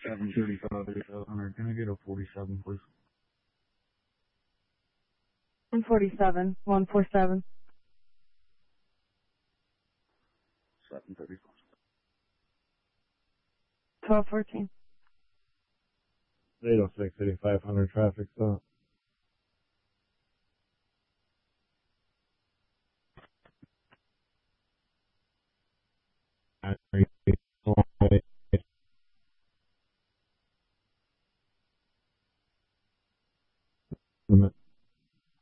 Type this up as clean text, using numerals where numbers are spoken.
735, 8500. Can I get a 47, please? 147, 147. 735. 1214. 806, 8500 traffic stop.